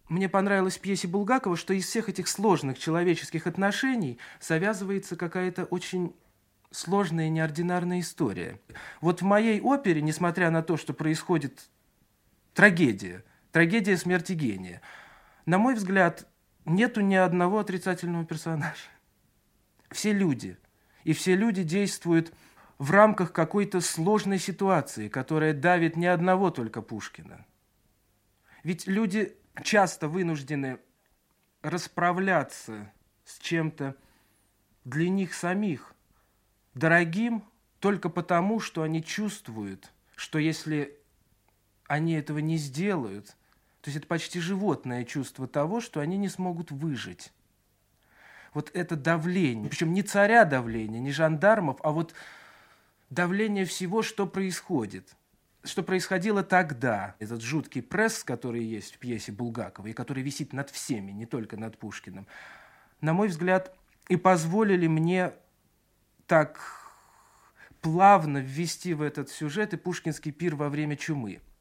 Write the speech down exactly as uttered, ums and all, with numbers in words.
Мне понравилось в пьесе Булгакова, что из всех этих сложных человеческих отношений завязывается какая-то очень сложная и неординарная история. Вот в моей опере, несмотря на то, что происходит трагедия, трагедия смерти гения, на мой взгляд, нету ни одного отрицательного персонажа. Все люди. И все люди действуют в рамках какой-то сложной ситуации, которая давит не одного только Пушкина. Ведь люди часто вынуждены расправляться с чем-то для них самих дорогим только потому, что они чувствуют, что если они этого не сделают, то есть это почти животное чувство того, что они не смогут выжить. Вот это давление, причем не царя давление, не жандармов, а вот давление всего, что происходит. Что происходило тогда. Этот жуткий пресс, который есть в пьесе Булгакова, и который висит над всеми, не только над Пушкиным, на мой взгляд, и позволили мне так плавно ввести в этот сюжет и пушкинский пир во время чумы.